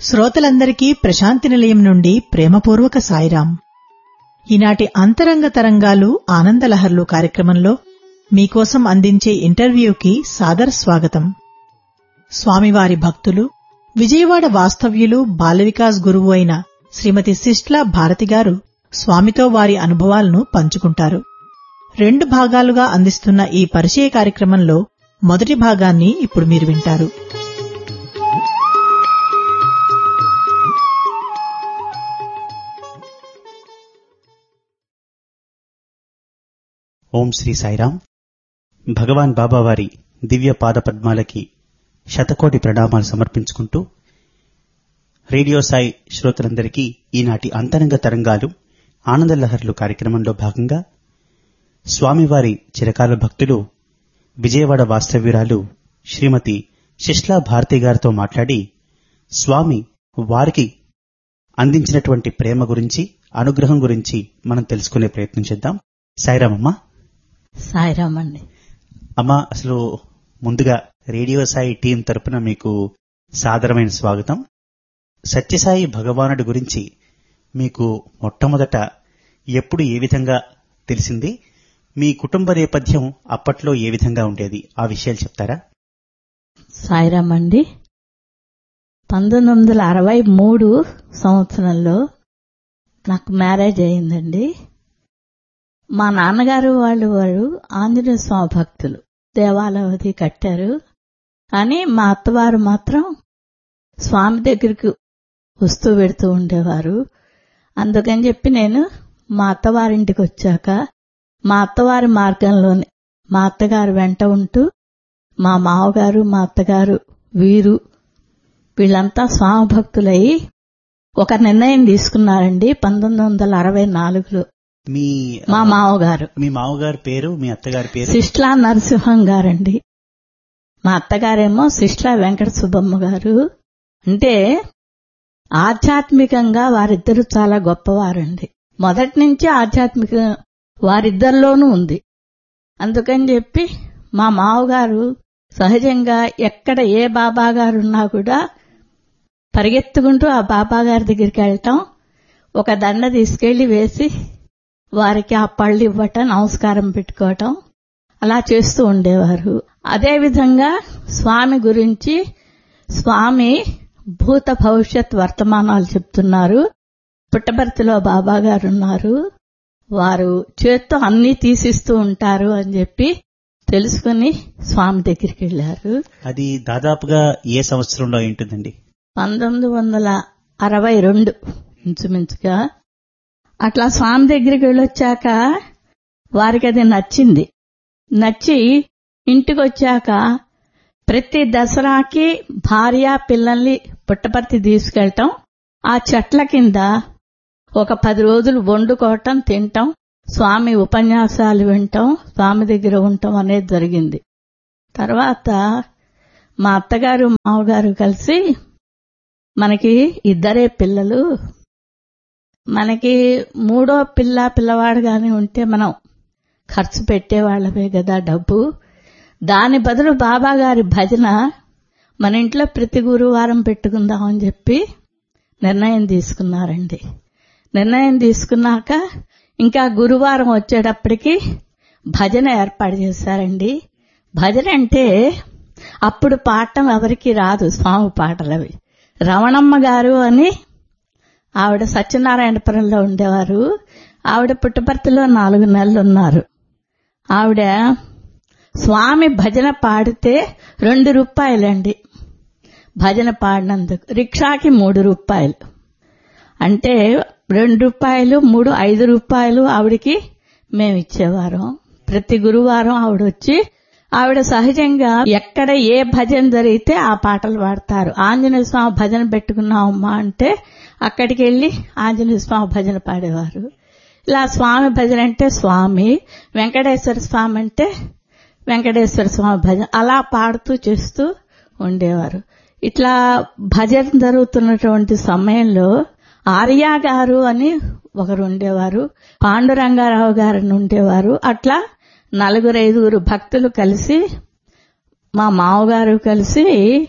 శ్రోతలందరికీ ప్రశాంతి నిలయం నుండి ప్రేమపూర్వక సాయిరాం. ఈనాటి అంతరంగ తరంగాలు ఆనందలహర్లు కార్యక్రమంలో మీకోసం అందించే ఇంటర్వ్యూకి సాదర స్వాగతం. స్వామివారి భక్తులు, విజయవాడ వాస్తవ్యులు, బాలవికాస్ గురువు అయిన శ్రీమతి సిస్లా భారతి గారు స్వామితో వారి అనుభవాలను పంచుకుంటారు. 2 భాగాలుగా అందిస్తున్న ఈ పరిచయ కార్యక్రమంలో మొదటి భాగాన్ని ఇప్పుడు మీరు వింటారు. ఓం శ్రీ సాయిరాం. భగవాన్ బాబావారి దివ్య పాద పద్మాలకి శతకోటి ప్రణామాలు సమర్పించుకుంటూ రేడియో సాయి శ్రోతలందరికీ ఈనాటి అంతరంగ తరంగాలు ఆనందలహర్లు కార్యక్రమంలో భాగంగా స్వామివారి చిరకాల భక్తులు, విజయవాడ వాస్తవ్యురాలు శ్రీమతి సిస్లా భారతి గారితో మాట్లాడి స్వామి వారికి అందించినటువంటి ప్రేమ గురించి, అనుగ్రహం గురించి మనం తెలుసుకునే ప్రయత్నం చేద్దాం. సాయిరామమ్మా. సాయిరామ్ అండి. అమ్మా, అసలు ముందుగా రేడియో సాయి టీం తరపున మీకు సాదరమైన స్వాగతం. సత్యసాయి భగవానుడి గురించి మీకు మొట్టమొదట ఎప్పుడు ఏ విధంగా తెలిసింది? మీ కుటుంబ నేపథ్యం అప్పట్లో ఏ విధంగా ఉండేది? ఆ విషయాలు చెప్తారా? సాయిరామ్ అండి. 1963 సంవత్సరంలో నాకు మ్యారేజ్ అయిందండి. మా నాన్నగారు వారు ఆంజనేయ స్వామి భక్తులు, దేవాలయం కట్టారు. కానీ మా అత్తవారు మాత్రం స్వామి దగ్గరికి వస్తూ పెడుతూ ఉండేవారు. అందుకని చెప్పి నేను మా అత్తవారింటికి వచ్చాక మా అత్తవారి మార్గంలోనే మా అత్తగారు వెంట ఉంటూ మా మావగారు, మా అత్తగారు వీళ్ళంతా స్వామి భక్తులయ్యి ఒక నిర్ణయం తీసుకున్నారండి 1964లో. మా మావగారు, మీ మావగారి పేరు, మీ అత్తగారి పేరు? సిస్లా నరసింహం గారండి. మా అత్తగారేమో సిస్లా వెంకట సుబ్బమ్మ గారు. అంటే ఆధ్యాత్మికంగా వారిద్దరూ చాలా గొప్పవారండి. మొదటి నుంచి ఆధ్యాత్మిక వారిద్దరిలోనూ ఉంది. అందుకని చెప్పి మా మావగారు సహజంగా ఎక్కడ ఏ బాబా గారు ఉన్నా కూడా పరిగెత్తుకుంటూ ఆ బాబా గారి దగ్గరికి వెళ్ళటం, ఒక దండ తీసుకెళ్లి వేసి వారికి ఆ పళ్ళు ఇవ్వటం, నమస్కారం పెట్టుకోవటం అలా చేస్తూ ఉండేవారు. అదేవిధంగా స్వామి గురించి, స్వామి భూత భవిష్యత్ వర్తమానాలు చెప్తున్నారు. పుట్టపర్తిలో బాబా గారు ఉన్నారు, వారు చేత్తో అన్నీ తీసిస్తూ ఉంటారు అని చెప్పి తెలుసుకుని స్వామి దగ్గరికి వెళ్లారు. అది దాదాపుగా ఏ సంవత్సరంలో ఉంటుందండి? 1962 ఇంచుమించుగా. అట్లా స్వామి దగ్గరికి వెళ్ళొచ్చాక వారికి అది నచ్చి ఇంటికి వచ్చాక ప్రతి దసరాకి భార్య పిల్లల్ని పుట్టపర్తి తీసుకెళ్తాం, ఆ చెట్ల కింద ఒక 10 రోజులు వండుకోవటం, తింటాం, స్వామి ఉపన్యాసాలు వింటాం, స్వామి దగ్గర ఉండటం అనేది జరిగింది. తర్వాత మా అత్తగారు మావగారు కలిసి, మనకి 2 పిల్లలు, మనకి 3వ పిల్లవాడు గాని ఉంటే మనం ఖర్చు పెట్టేవాళ్లమే కదా డబ్బు. దాని బదులు బాబా గారి భజన మన ఇంట్లో ప్రతి గురువారం పెట్టుకుందామని చెప్పి నిర్ణయం తీసుకున్నారండి. నిర్ణయం తీసుకున్నాక ఇంకా గురువారం వచ్చేటప్పటికి భజన ఏర్పాటు చేశారండి. భజన అంటే అప్పుడు పాడటం ఎవరికి రాదు, స్వామి పాటలవి. రమణమ్మ గారు అని ఆవిడ సత్యనారాయణపురంలో ఉండేవారు. ఆవిడ పుట్టపర్తిలో 4 నెలలు ఉన్నారు. ఆవిడ స్వామి భజన పాడితే 2 రూపాయలండి భజన పాడినందుకు. రిక్షాకి 3 రూపాయలు, అంటే 2 రూపాయలు, 3, 5 రూపాయలు ఆవిడికి మేము ఇచ్చేవారం. ప్రతి గురువారం ఆవిడ వచ్చి, ఆవిడ సహజంగా ఎక్కడ ఏ భజన జరిగితే ఆ పాటలు పాడతారు. ఆంజనేయ స్వామి భజన పెట్టుకున్నామమ్మా అంటే అక్కడికి వెళ్లి ఆంజనేయ స్వామి భజన పాడేవారు. ఇలా స్వామి భజన అంటే స్వామి, వెంకటేశ్వర స్వామి అంటే వెంకటేశ్వర స్వామి భజన, అలా పాడుతూ చేస్తూ ఉండేవారు. ఇట్లా భజన జరుగుతున్నటువంటి సమయంలో ఆర్య గారు అని ఒకరు ఉండేవారు, పాండురంగారావు గారు ఉండేవారు. అట్లా 4, 5 భక్తులు కలిసి, మా మావగారు కలిసి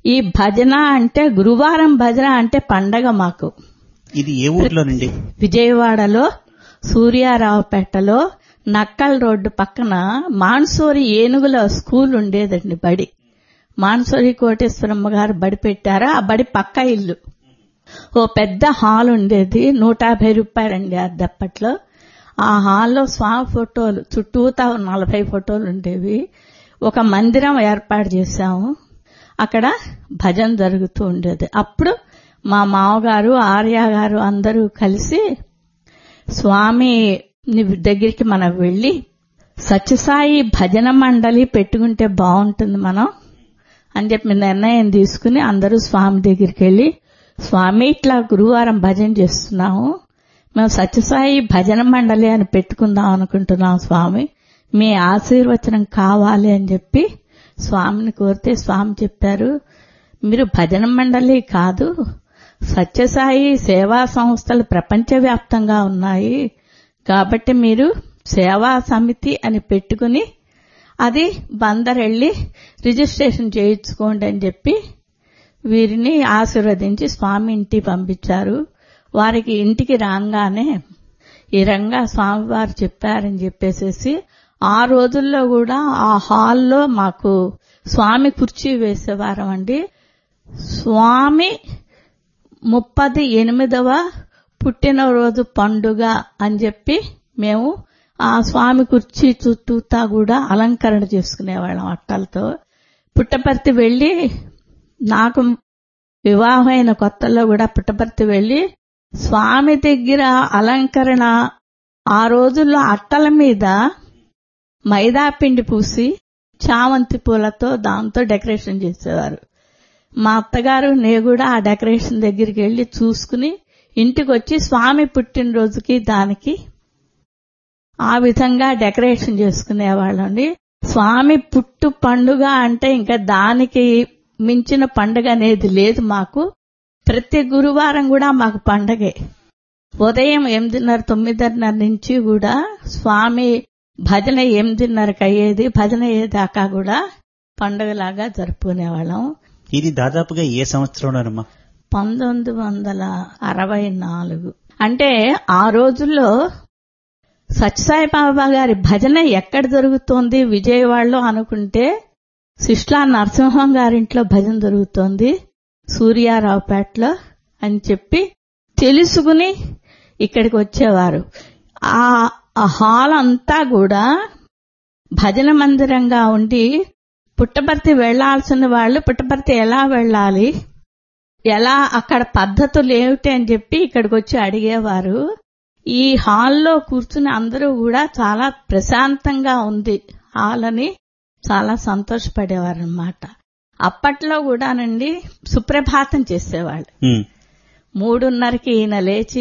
ఈ భజన అంటే గురువారం భజన అంటే పండగ మాకు. ఇది ఏ ఊర్లోనండి? విజయవాడలో సూర్యారావుపేటలో నక్కల్ రోడ్డు పక్కన మాన్సూరి ఏనుగుల స్కూల్ ఉండేదండి, బడి. మాన్సూరి కోటేశ్వరమ్మ గారు బడి పెట్టారు. ఆ బడి పక్క ఇల్లు. ఓ పెద్ద హాల్ ఉండేది, 150 రూపాయలండి అద్దప్పట్లో. ఆ హాల్లో స్వామి ఫోటోలు చుట్టూతా 40 ఫోటోలు ఉండేవి. ఒక మందిరం ఏర్పాటు చేశాము. అక్కడ భజన జరుగుతూ ఉండేది. అప్పుడు మా మామగారు, ఆర్య గారు అందరూ కలిసి స్వామి దగ్గరికి మనం వెళ్లి సత్యసాయి భజన మండలి పెట్టుకుంటే బాగుంటుంది మనం అని చెప్పి నిర్ణయం తీసుకుని అందరూ స్వామి దగ్గరికి వెళ్లి, స్వామి ఇట్లా గురువారం భజన చేస్తున్నాము, మేము సత్యసాయి భజన మండలి అని పెట్టుకుందాం అనుకుంటున్నాం స్వామి, మీ ఆశీర్వచనం కావాలి అని చెప్పి స్వామిని కోరితే స్వామి చెప్పారు, మీరు భజన మండలి కాదు, సత్యసాయి సేవా సంస్థలు ప్రపంచవ్యాప్తంగా ఉన్నాయి కాబట్టి మీరు సేవా సమితి అని పెట్టుకుని అది బందరెళ్లి రిజిస్ట్రేషన్ చేయించుకోండి అని చెప్పి వీరిని ఆశీర్వదించి స్వామి ఇంటికి పంపించారు. వారికి ఇంటికి రాగానే ఈ రంగా స్వామివారు చెప్పారని చెప్పేసేసి ఆ రోజుల్లో కూడా ఆ హాల్లో మాకు స్వామి కుర్చీ వేసేవారం అండి. స్వామి 38వ పుట్టినరోజు పండుగ అని చెప్పి మేము ఆ స్వామి కుర్చీ చుట్టూతా కూడా అలంకరణ చేసుకునేవాళ్ళం అట్టలతో. పుట్టపర్తి వెళ్లి, నాకు వివాహమైన కొత్తలో కూడా పుట్టపర్తి వెళ్లి స్వామి దగ్గర అలంకరణ ఆ రోజుల్లో అట్టల మీద మైదా పిండి పూసి చామంతి పూలతో దాంతో డెకరేషన్ చేసేవారు. మా అత్తగారు నేను కూడా ఆ డెకరేషన్ దగ్గరికి వెళ్లి చూసుకుని ఇంటికి వచ్చి స్వామి పుట్టినరోజుకి దానికి ఆ విధంగా డెకరేషన్ చేసుకునేవాళ్ళండి. స్వామి పుట్టు పండుగ అంటే ఇంకా దానికి మించిన పండుగ అనేది లేదు మాకు. ప్రతి గురువారం కూడా మాకు పండగే. ఉదయం 8:30, 9:30 నుంచి కూడా స్వామి భజన 8:30కి అయ్యేది. భజన అయ్యేదాకా కూడా పండుగలాగా జరుపుకునేవాళ్ళం. ఇది దాదాపుగా ఏ సంవత్సరంలోనమ్మా? 1964. అంటే ఆ రోజుల్లో సత్యసాయి బాబా గారి భజన ఎక్కడ జరుగుతోంది విజయవాడలో అనుకుంటే శిష్లా నరసింహం గారింట్లో భజన జరుగుతోంది సూర్యారావుపేటలో అని చెప్పి తెలుసుకుని ఇక్కడికి వచ్చేవారు. ఆ హాల్ అంతా కూడా భజన మందిరంగా ఉండి పుట్టపర్తి వెళ్లాల్సిన వాళ్ళు పుట్టపర్తి ఎలా వెళ్ళాలి, ఎలా అక్కడ పద్ధతులు ఏమిటి అని చెప్పి ఇక్కడికి వచ్చి అడిగేవారు. ఈ హాల్లో కూర్చుని అందరూ కూడా చాలా ప్రశాంతంగా ఉంది హాల్ అని చాలా సంతోషపడేవారు అన్నమాట. అప్పట్లో కూడానండి సుప్రభాతం చేసేవాళ్ళు. 3:30కి ఈయన లేచి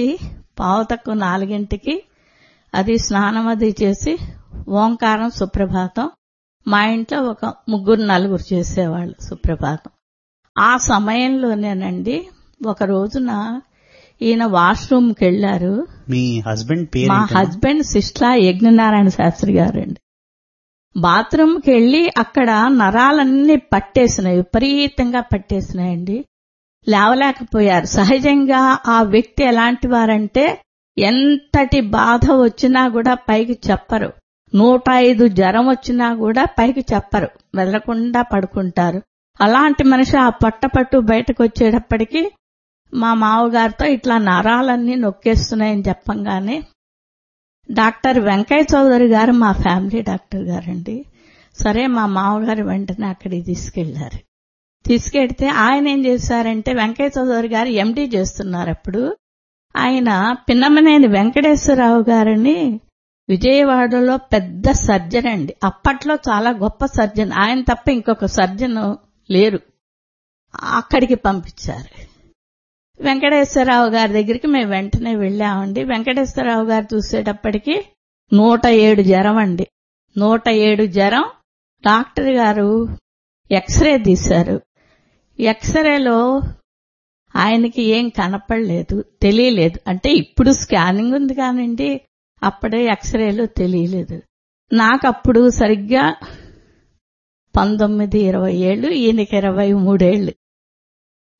3:45 అది స్నానం అది చేసి ఓంకారం సుప్రభాతం మా ఇంట్లో ఒక 3-4 చేసేవాళ్ళు సుప్రభాతం. ఆ సమయంలోనేనండి ఒక రోజున ఈయన వాష్రూమ్కి వెళ్లారు. మీ హస్బెండ్ పేరు? మా హస్బెండ్ సిస్లా యజ్ఞనారాయణ శాస్త్రి గారండి. బాత్రూమ్కి వెళ్లి అక్కడ నరాలన్నీ పట్టేసినాయి, విపరీతంగా పట్టేసినాయండి. లేవలేకపోయారు. సహజంగా ఆ వ్యక్తి ఎలాంటి వారంటే ఎంతటి బాధ వచ్చినా కూడా పైకి చెప్పరు. 105 జ్వరం వచ్చినా కూడా పైకి చెప్పరు, వెదలకుండా పడుకుంటారు. అలాంటి మనిషి ఆ పట్టపట్టు బయటకు వచ్చేటప్పటికి మా మావగారితో ఇట్లా నరాలన్నీ నొక్కేస్తున్నాయని చెప్పంగానే డాక్టర్ వెంకయ్య చౌదరి గారు మా ఫ్యామిలీ డాక్టర్ గారండి. సరే మా మామగారు వెంటనే అక్కడికి తీసుకెళ్లారు. తీసుకెళ్తే ఆయన ఏం చేశారంటే వెంకయ్య చౌదరి గారు ఎండీ చేస్తున్నారు అప్పుడు. ఆయన పిన్నమనేని వెంకటేశ్వరరావు గారిని విజయవాడలో పెద్ద సర్జన్ అండి, అప్పట్లో చాలా గొప్ప సర్జన్, ఆయన తప్ప ఇంకొక సర్జన్ లేరు. అక్కడికి పంపించారు. వెంకటేశ్వరరావు గారి దగ్గరికి మేము వెంటనే వెళ్ళామండి. వెంకటేశ్వరరావు గారు చూసేటప్పటికి 107 జ్వరం అండి, 107 జ్వరం. డాక్టర్ గారు ఎక్స్రే తీశారు. ఎక్స్రేలో ఆయనకి ఏం కనపడలేదు, తెలియలేదు. అంటే ఇప్పుడు స్కానింగ్ ఉంది కానండి, అప్పుడే ఎక్స్రేలో తెలియలేదు. నాకప్పుడు సరిగ్గా 19-20 ఏళ్లు, ఈయనకి 23 ఏళ్లు.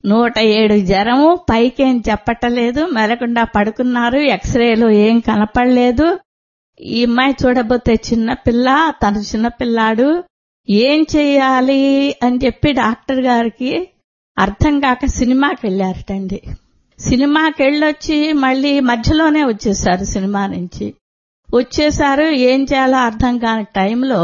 107 జ్వరము, పైకేం చెప్పటలేదు, మెలకుండా పడుకున్నారు. ఎక్స్రేలో ఏం కనపడలేదు. ఈ అమ్మాయి చూడబోతే చిన్నపిల్ల, తను చిన్నపిల్లాడు, ఏం చెయ్యాలి అని చెప్పి డాక్టర్ గారికి అర్థం కాక సినిమాకి వెళ్లారటండి. సినిమాకి వెళ్ళొచ్చి మళ్లీ మధ్యలోనే వచ్చేశారు. సినిమా నుంచి వచ్చేశారు. ఏం చేయాలో అర్థం కాని టైంలో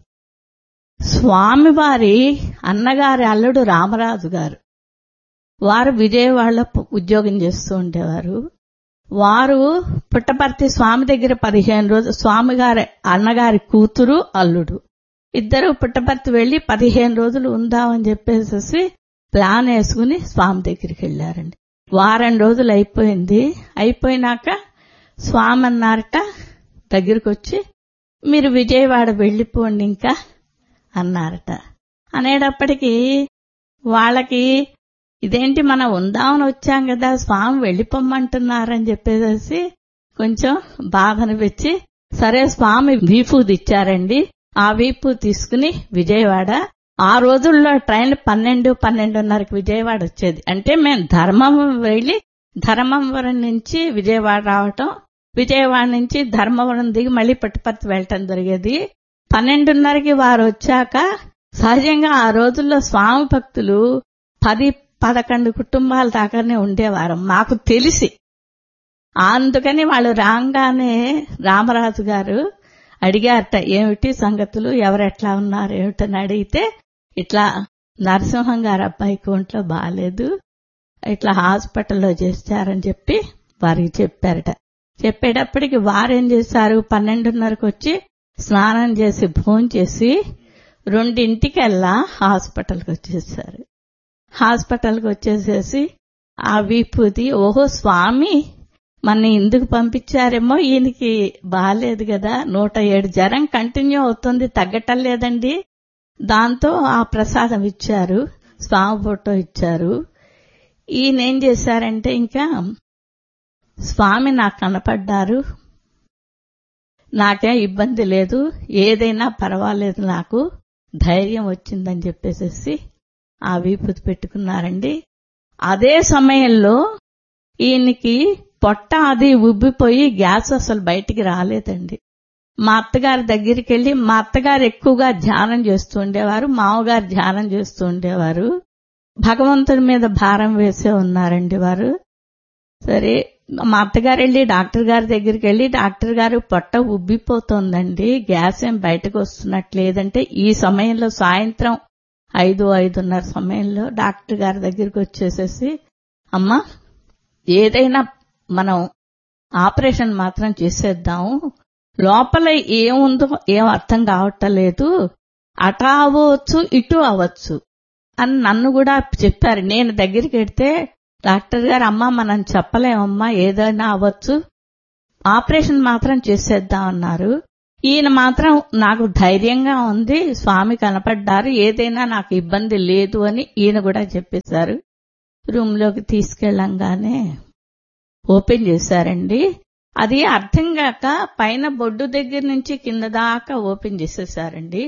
స్వామివారి అన్నగారి అల్లుడు రామరాజు గారు, వారు విజయవాడలో ఉద్యోగం చేస్తూ ఉండేవారు. వారు పుట్టపర్తి స్వామి దగ్గర 15 రోజులు, స్వామిగారి అన్నగారి కూతురు అల్లుడు ఇద్దరు పుట్టపర్తి వెళ్లి 15 రోజులు ఉందామని చెప్పేసి ప్లాన్ వేసుకుని స్వామి దగ్గరికి వెళ్లారండి. వారం రోజులు అయిపోయింది. అయిపోయినాక స్వామి అన్నారట, దగ్గరికి వచ్చి మీరు విజయవాడ వెళ్లిపోండి ఇంకా అన్నారట. అనేటప్పటికీ వాళ్ళకి ఇదేంటి మనం ఉందామని వచ్చాం కదా, స్వామి వెళ్లిపోమ్మంటున్నారని చెప్పేసి కొంచెం బాధ అనిపించి, సరే స్వామి వీపూది ఇచ్చారండి. ఆ వీపు తీసుకుని విజయవాడ, ఆ రోజుల్లో ట్రైన్లు 12:30కి విజయవాడ వచ్చేది. అంటే మేము ధర్మవరం వెళ్లి ధర్మవరం నుంచి విజయవాడ రావటం, విజయవాడ నుంచి ధర్మవరం దిగి మళ్లీ పుట్టపర్తి వెళ్లటం జరిగేది. 12:30కి వారు వచ్చాక సహజంగా ఆ రోజుల్లో స్వామి భక్తులు 10-11 కుటుంబాల దాకానే ఉండేవారు మాకు తెలిసి. అందుకని వాళ్ళు రాగానే రామరాజు గారు అడిగారట, ఏమిటి సంగతులు, ఎవరెట్లా ఉన్నారు ఏమిటని అడిగితే, ఇట్లా నరసింహం గారు అబ్బాయికి ఒంట్లో బాగాలేదు, ఇట్లా హాస్పిటల్లో చేశారని చెప్పి వారికి చెప్పారట. చెప్పేటప్పటికి వారేం చేశారు, 12:30కి వచ్చి స్నానం చేసి భోంచేసి 2:00కల్లా హాస్పిటల్కి వచ్చేసారు. హాస్పిటల్కి వచ్చేసేసి ఆ వీపుది, ఓహో స్వామి మన ఎందుకు పంపించారేమో, ఈయనకి బాగాలేదు కదా, 107 జ్వరం కంటిన్యూ అవుతుంది, తగ్గటం లేదండి. దాంతో ఆ ప్రసాదం ఇచ్చారు, స్వామి ఫోటో ఇచ్చారు. ఈయనేం చేశారంటే, ఇంకా స్వామి నాకు కనపడ్డారు, నాకేం ఇబ్బంది లేదు, ఏదైనా పర్వాలేదు, నాకు ధైర్యం వచ్చిందని చెప్పేసి ఆ వీపుది పెట్టుకున్నారండి. అదే సమయంలో ఈయనకి పొట్ట అది ఉబ్బిపోయి గ్యాస్ అసలు బయటికి రాలేదండి. మా అత్తగారి దగ్గరికి వెళ్లి, మా అత్తగారు ఎక్కువగా ధ్యానం చేస్తూ ఉండేవారు, మామగారు ధ్యానం చేస్తూ ఉండేవారు. భగవంతుడి మీద భారం వేసే ఉన్నారండి వారు. సరే మా అత్తగారు వెళ్లి డాక్టర్ గారి దగ్గరికి వెళ్లి, డాక్టర్ గారు పొట్ట ఉబ్బిపోతోందండి, గ్యాస్ ఏం బయటకు వస్తున్నట్లేదంటే, ఈ సమయంలో సాయంత్రం 5-5:30 సమయంలో డాక్టర్ గారి దగ్గరికి వచ్చేసేసి, అమ్మా ఏదైనా మనం ఆపరేషన్ మాత్రం చేసేద్దాము, లోపల ఏముందో ఏం అర్థం కావట్లేదు, అటా అవ్వచ్చు ఇటు అవ్వచ్చు అని నన్ను కూడా చెప్పారు. నేను దగ్గరికి వెళ్తే డాక్టర్ గారు, అమ్మా మనం చెప్పలేమమ్మా, ఏదైనా అవ్వచ్చు, ఆపరేషన్ మాత్రం చేసేద్దామన్నారు. ఈయన మాత్రం నాకు ధైర్యంగా ఉంది, స్వామి కనపడ్డారు, ఏదైనా నాకు ఇబ్బంది లేదు అని ఈయన కూడా చెప్పేశారు. రూమ్లోకి తీసుకెళ్లంగానే ఓపెన్ చేశారండి. అది అర్థం కాక పైన బొడ్డు దగ్గర నుంచి కింద దాకా ఓపెన్ చేసేశారండి.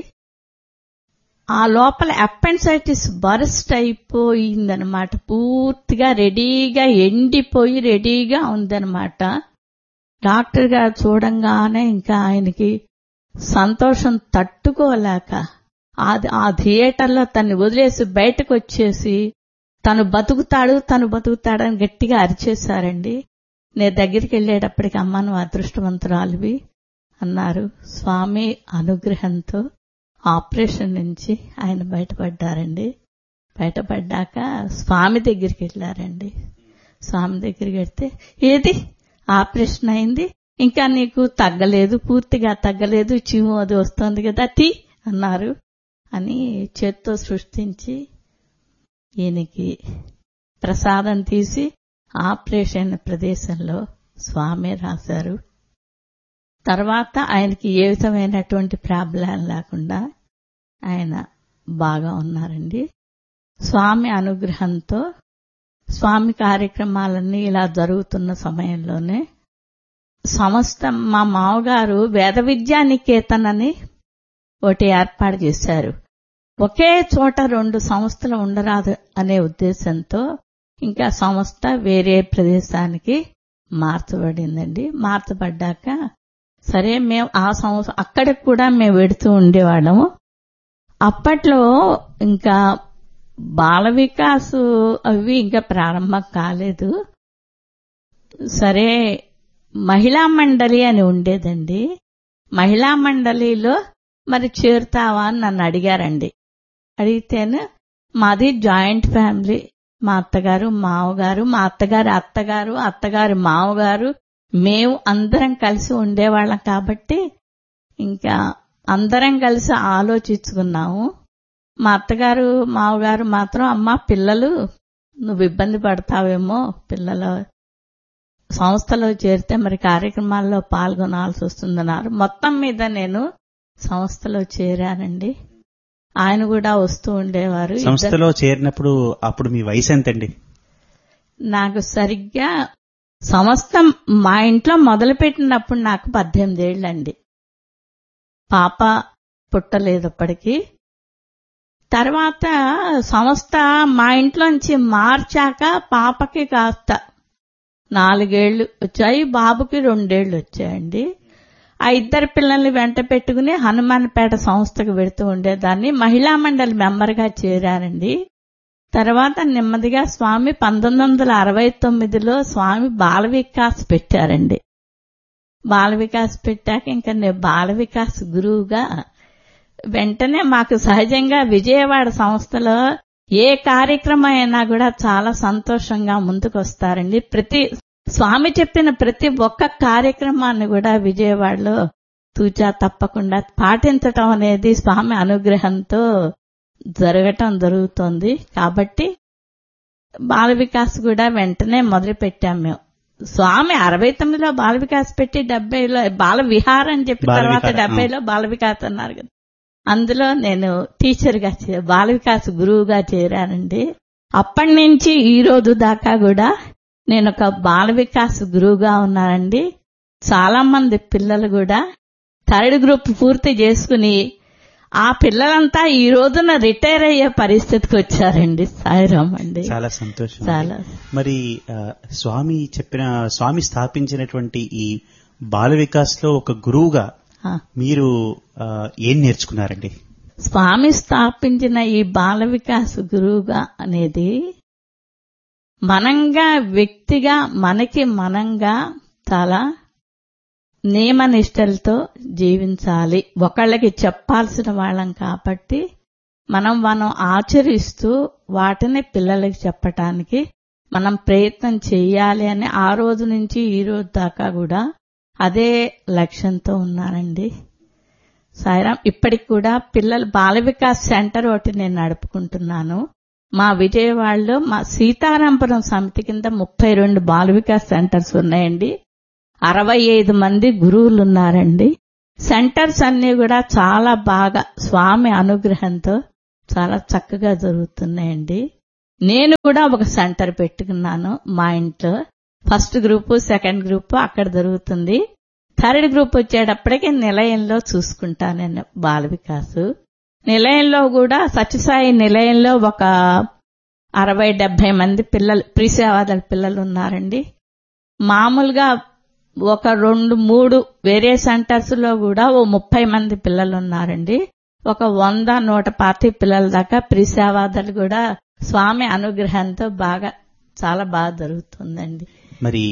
ఆ లోపల అపెండిసైటిస్ బరస్ట్ అయిపోయిందనమాట, పూర్తిగా రెడీగా ఎండిపోయి రెడీగా ఉందనమాట. డాక్టర్ గారు చూడంగానే ఇంకా ఆయనకి సంతోషం తట్టుకోలేక ఆ థియేటర్లో తన్ని వదిలేసి బయటకు వచ్చేసి, తను బతుకుతాడని గట్టిగా అరిచేశారండి. నేను దగ్గరికి వెళ్లేటప్పటికి, అమ్మ నువ్వు అదృష్టవంతురాలివి అన్నారు. స్వామి అనుగ్రహంతో ఆపరేషన్ నుంచి ఆయన బయటపడ్డారండి. బయటపడ్డాక స్వామి దగ్గరికి వెళ్లారండి. స్వామి దగ్గరికి వెళ్తే, ఏది ఆపరేషన్ అయింది, ఇంకా నీకు తగ్గలేదు, పూర్తిగా తగ్గలేదు, చీము అది వస్తుంది కదా, తీ అన్నారు. అని చేత్తో సృష్టించి ఈయనకి ప్రసాదం తీసి ఆపరేషన్ ప్రదేశంలో స్వామి రాశారు. తర్వాత ఆయనకి ఏ విధమైనటువంటి ప్రాబ్లం లేకుండా ఆయన బాగా ఉన్నారండి. స్వామి అనుగ్రహంతో స్వామి కార్యక్రమాలన్నీ ఇలా జరుగుతున్న సమయంలోనే సంస్థ మా మామగారు వేద విద్యా నికేతన్ అని ఒకటి ఏర్పాటు చేశారు. ఒకే చోట 2 సంస్థలు ఉండరాదు అనే ఉద్దేశంతో ఇంకా సంస్థ వేరే ప్రదేశానికి మార్చబడిందండి. మార్చబడ్డాక సరే మేము ఆ సంస్థ అక్కడికి కూడా మేము వెడుతూ ఉండేవాళ్ళము. అప్పట్లో ఇంకా బాల వికాస్ అవి ఇంకా ప్రారంభం కాలేదు. సరే మహిళా మండలి అని ఉండేదండి. మహిళా మండలిలో మరి చేరుతావా అని నన్ను అడిగారండి. అడిగితేనే మాది జాయింట్ ఫ్యామిలీ, మా అత్తగారు మావగారు, మా అత్తగారు మావగారు, మేము అందరం కలిసి ఉండేవాళ్ళం కాబట్టి ఇంకా అందరం కలిసి ఆలోచించుకున్నాము. మా అత్తగారు మావగారు మాత్రం అమ్మ పిల్లలు నువ్వు ఇబ్బంది పడతావేమో, పిల్లల సంస్థలో చేరితే మరి కార్యక్రమాల్లో పాల్గొనాల్సి వస్తుందన్నారు. మొత్తం మీద నేను సంస్థలో చేరానండి. ఆయన కూడా వస్తూ ఉండేవారు. సంస్థలో చేరినప్పుడు అప్పుడు మీ వయసు ఎంతండి? నాకు సరిగ్గా సంస్థ మా ఇంట్లో మొదలుపెట్టినప్పుడు నాకు 18 ఏళ్లండి. పాప పుట్టలేదు అప్పటికి. తర్వాత సంస్థ మా ఇంట్లోంచి మార్చాక పాపకి కాస్త 4 ఏళ్లు వచ్చాయి, బాబుకి 2 ఏళ్లు వచ్చాయండి. ఆ 2 పిల్లల్ని వెంట పెట్టుకుని హనుమాన్పేట సంస్థకు వెడుతూ ఉండేదాన్ని. మహిళా మండలి మెంబర్గా చేరానండి. తర్వాత నెమ్మదిగా స్వామి 1969లో స్వామి బాల వికాస్ పెట్టారండి. బాల వికాస్ పెట్టాక ఇంకా నేను బాల వికాస్ గురువుగా వెంటనే మాకు సహజంగా విజయవాడ సంస్థలో ఏ కార్యక్రమం అయినా కూడా చాలా సంతోషంగా ముందుకు వస్తారండి. స్వామి చెప్పిన ప్రతి ఒక్క కార్యక్రమాన్ని కూడా విజయవాడలో తూచా తప్పకుండా పాటించటం అనేది స్వామి అనుగ్రహంతో జరుగుతోంది. కాబట్టి బాల వికాస్ కూడా వెంటనే మొదలు పెట్టాం మేము. స్వామి 69లో బాల వికాస్ పెట్టి 70లో బాల విహారం అని చెప్పి తర్వాత 70లో బాల వికాస్ అన్నారు కదా, అందులో నేను టీచర్గా బాల వికాస్ గురువుగా చేరానండి. అప్పటి నుంచి ఈ రోజు దాకా కూడా నేను ఒక బాల వికాస్ గురువుగా ఉన్నానండి. చాలా మంది పిల్లలు కూడా 3rd గ్రూప్ పూర్తి చేసుకుని ఆ పిల్లలంతా ఈ రోజున రిటైర్ అయ్యే పరిస్థితికి వచ్చారండి. సాయిరామ్ అండి. చాలా సంతోషం. చాలా. మరి స్వామి స్థాపించినటువంటి ఈ బాల వికాస్ లో ఒక గురువుగా మీరు ఏం నేర్చుకున్నారండి? స్వామి స్థాపించిన ఈ బాల వికాస్ గురువుగా అనేది మనంగా వ్యక్తిగా మనంగా చాలా నియమనిష్టలతో జీవించాలి. ఒకళ్ళకి చెప్పాల్సిన వాళ్ళం కాబట్టి మనం ఆచరిస్తూ వాటిని పిల్లలకి చెప్పటానికి మనం ప్రయత్నం చేయాలి అని ఆ రోజు నుంచి ఈ రోజు దాకా కూడా అదే లక్ష్యంతో ఉన్నానండి. సాయిరామ్. ఇప్పటికి కూడా పిల్లలు బాల వికాస్ సెంటర్ ఒకటి నేను నడుపుకుంటున్నాను. మా విజయవాడలో మా సీతారాంపురం సమితి కింద 32 బాల వికాస్ సెంటర్స్ ఉన్నాయండి. 65 మంది గురువులు ఉన్నారండి. సెంటర్స్ అన్ని కూడా చాలా బాగా స్వామి అనుగ్రహంతో చాలా చక్కగా జరుగుతున్నాయండి. నేను కూడా ఒక సెంటర్ పెట్టుకున్నాను మా ఇంట్లో. 1st గ్రూపు 2nd గ్రూపు అక్కడ జరుగుతుంది. 3rd గ్రూప్ వచ్చేటప్పటికి నిలయంలో చూసుకుంటా నేను బాల వికాసు. నిలయంలో కూడా సత్యసాయి నిలయంలో ఒక 60-70 మంది పిల్లలు ప్రీసేవాదల పిల్లలు ఉన్నారండి. మామూలుగా ఒక 2-3 వేరే సెంటర్స్ లో కూడా ఓ 30 మంది పిల్లలు ఉన్నారండి. ఒక 100-120 పిల్లల దాకా ప్రీసేవాదలు కూడా స్వామి అనుగ్రహంతో చాలా బాగా జరుగుతుందండి. మరి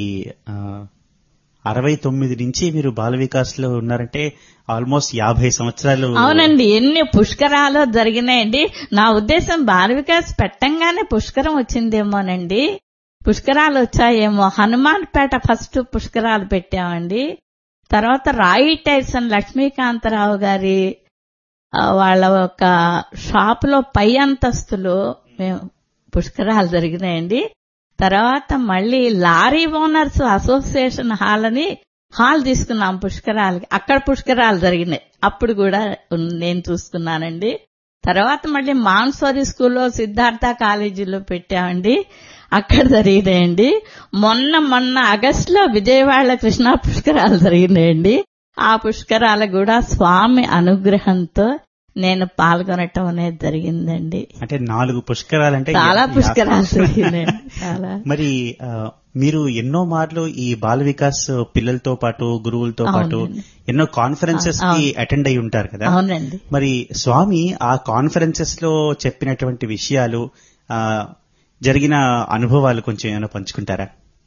69 నుంచి మీరు బాల వికాస్ లో ఉన్నారంటే ఆల్మోస్ట్ 50 సంవత్సరాలు. అవునండి. ఎన్ని పుష్కరాలు జరిగినాయండి. నా ఉద్దేశం బాల వికాస్ పెట్టంగానే పుష్కరం వచ్చిందేమోనండి. పుష్కరాలు వచ్చాయేమో. హనుమాన్పేట ఫస్ట్ పుష్కరాలు పెట్టామండి. తర్వాత రాయి టైర్సన్ లక్ష్మీకాంతరావు గారి వాళ్ళ ఒక షాపులో పై అంతస్తులో మేము పుష్కరాలు జరిగినాయండి. తర్వాత మళ్ళీ లారీ ఓనర్స్ అసోసియేషన్ హాల్ తీసుకున్నాం పుష్కరాలకి. అక్కడ పుష్కరాలు జరిగినాయి. అప్పుడు కూడా నేను చూసుకున్నానండి. తర్వాత మళ్ళీ మాన్సోరీ స్కూల్లో సిద్ధార్థ కాలేజీలో పెట్టామండి. అక్కడ జరిగినాయండి. మొన్న ఆగస్టులో విజయవాడ కృష్ణా పుష్కరాలు జరిగినాయండి. ఆ పుష్కరాలు కూడా స్వామి అనుగ్రహంతో నేను పాల్గొనటం అనేది జరిగిందండి. అంటే 4 పుష్కరాలంటే చాలా పుష్కరాలు జరిగిందండి. చాలా. మరి మీరు ఎన్నో మార్లు ఈ బాల వికాస్ పిల్లలతో పాటు గురువులతో పాటు ఎన్నో కాన్ఫరెన్సెస్ కి అటెండ్ అయి ఉంటారు కదా. అవునండి. మరి స్వామి ఆ కాన్ఫరెన్సెస్ లో చెప్పినటువంటి విషయాలు, జరిగిన అనుభవాలు కొంచెం ఏమైనా పంచుకుంటారా?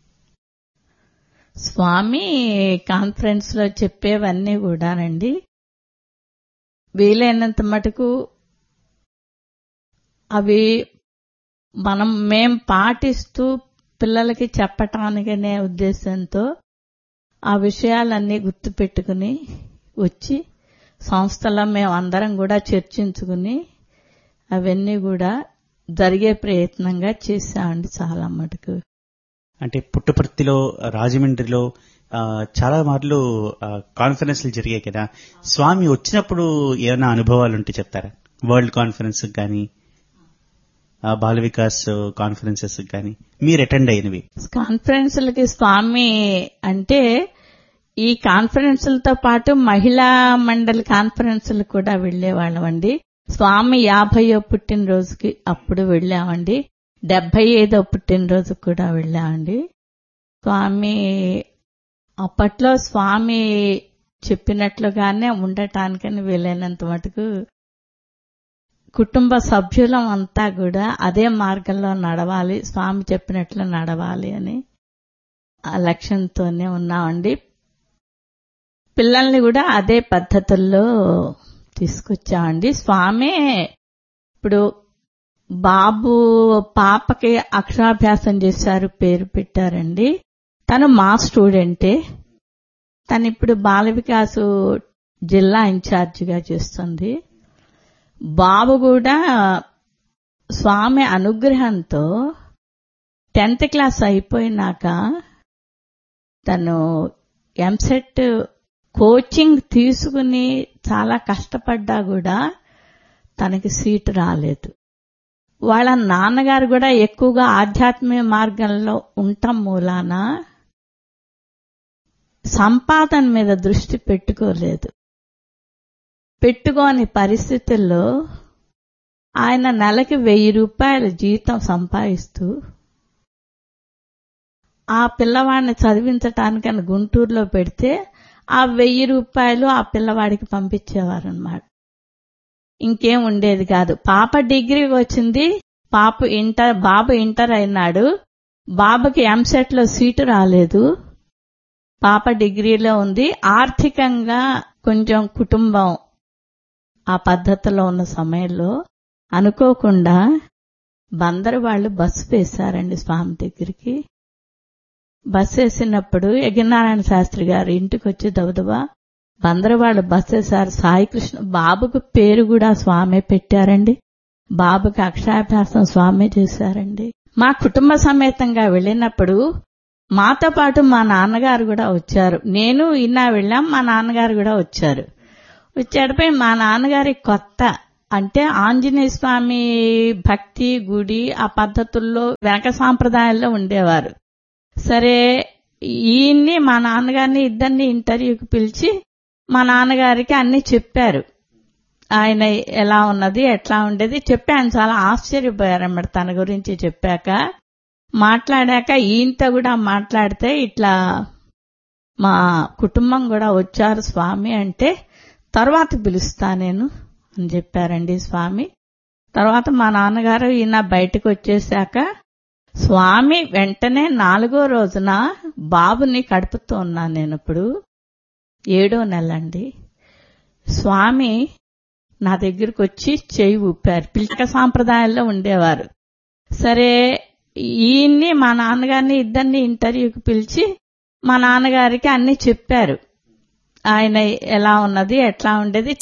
స్వామి కాన్ఫరెన్స్ లో చెప్పేవన్నీ కూడానండి వీలైనంత మటుకు అవి మేం పాటిస్తూ పిల్లలకి చెప్పటానికనే ఉద్దేశంతో ఆ విషయాలన్నీ గుర్తుపెట్టుకుని వచ్చి సంస్థలో మేము అందరం కూడా చర్చించుకుని అవన్నీ కూడా జరిగే ప్రయత్నంగా చేశామండి చాలా మటుకు. అంటే పుట్టపర్తిలో, రాజమండ్రిలో చాలా మార్లు కాన్ఫరెన్స్లు జరిగాయి కదా. స్వామి వచ్చినప్పుడు ఏమైనా అనుభవాలు ఉంటే చెప్తారా? వరల్డ్ కాన్ఫరెన్స్ కానీ, బాల వికాస్ కాన్ఫరెన్సెస్ కానీ మీరు అటెండ్ అయినవి. కాన్ఫరెన్సులకి స్వామి అంటే ఈ కాన్ఫరెన్సులతో పాటు మహిళా మండలి కాన్ఫరెన్సులు కూడా వెళ్లేవాళ్ళం అండి. స్వామి 50వ పుట్టినరోజుకి అప్పుడు వెళ్ళామండి. 75వ పుట్టినరోజు కూడా వెళ్ళామండి. స్వామి అప్పట్లో స్వామి చెప్పినట్లుగానే ఉండటానికని వీలైనంత మటుకు కుటుంబ సభ్యులం అంతా కూడా అదే మార్గంలో నడవాలి, స్వామి చెప్పినట్లు నడవాలి అని ఆ లక్ష్యంతోనే ఉన్నామండి. పిల్లల్ని కూడా అదే పద్ధతుల్లో తీసుకొచ్చామండి. స్వామి ఇప్పుడు బాబు పాపకి అక్షరాభ్యాసం చేశారు, పేరు పెట్టారండి. తను మా స్టూడెంటే. తను ఇప్పుడు బాల వికాసు జిల్లా ఇన్ఛార్జిగా చేస్తుంది. బాబు కూడా స్వామి అనుగ్రహంతో 10th క్లాస్ అయిపోయినాక తను ఎంసెట్ కోచింగ్ తీసుకుని చాలా కష్టపడ్డా కూడా తనకి సీటు రాలేదు. వాళ్ళ నాన్నగారు కూడా ఎక్కువగా ఆధ్యాత్మిక మార్గంలో ఉండటం మూలాన సంపాదన మీద దృష్టి పెట్టుకోలేదు. పెట్టుకోని పరిస్థితుల్లో ఆయన నెలకి 1000 రూపాయల జీతం సంపాదిస్తూ ఆ పిల్లవాడిని చదివించటానికని గుంటూరులో పెడితే ఆ 1000 రూపాయలు ఆ పిల్లవాడికి పంపించేవారన్నమాట. ఇంకేం ఉండేది కాదు. పాప డిగ్రీకి వచ్చింది, బాబు ఇంటర్ అయినాడు. బాబుకి ఎంసెట్ లో సీటు రాలేదు. పాప డిగ్రీలో ఉంది. ఆర్థికంగా కొంచెం కుటుంబం ఆ పద్ధతిలో ఉన్న సమయంలో అనుకోకుండా బందరు వాళ్ళు బస్సు వేశారండి స్వామి దగ్గరికి. బస్సు వేసినప్పుడు యజ్ఞనారాయణ శాస్త్రి గారు ఇంటికి వచ్చి దబదబా బందరు వాళ్ళు బస్సు వేశారు. సాయికృష్ణ బాబుకు పేరు కూడా స్వామి పెట్టారండి. బాబుకి అక్షరాభ్యాసం స్వామి చేశారండి. మా కుటుంబ సమేతంగా వెళ్ళినప్పుడు మాతో పాటు మా నాన్నగారు కూడా వచ్చారు. నేను ఇన్నా వెళ్ళాం, మా నాన్నగారు కూడా వచ్చారు. వచ్చేటపై మా నాన్నగారి కొత్త అంటే ఆంజనేయ స్వామి భక్తి గుడి ఆ పద్ధతుల్లో వెనక సాంప్రదాయాల్లో ఉండేవారు. సరే ఈయన్ని మా నాన్నగారిని ఇద్దరిని ఇంటర్వ్యూకి పిలిచి మా నాన్నగారికి అన్ని చెప్పారు. ఆయన ఎలా ఉన్నది ఎట్లా ఉండేది చెప్పి ఆయన చాలా ఆశ్చర్యపోయారన్నమాట. తన గురించి చెప్పాక మాట్లాడాక ఈయనతో కూడా మాట్లాడితే ఇట్లా మా కుటుంబం కూడా వచ్చారు స్వామి అంటే తర్వాత పిలుస్తా నేను అని చెప్పారండి స్వామి. తర్వాత మా నాన్నగారు ఈయన బయటకు వచ్చేశాక స్వామి వెంటనే 4వ రోజున బాబుని కడుపుతూ ఉన్నాను నేను. ఇప్పుడు 7వ నెల అండి. స్వామి నా దగ్గరకు వచ్చి చేయి ఊపారు. పిల్లక సాంప్రదాయాల్లో ఉండేవారు. సరే ఈయన్ని మా నాన్నగారిని ఇద్దరిని ఇంటర్వ్యూకి పిలిచి మా నాన్నగారికి అన్ని చెప్పారు. ఆయన ఎలా ఉన్నది ఎట్లా ఉండేది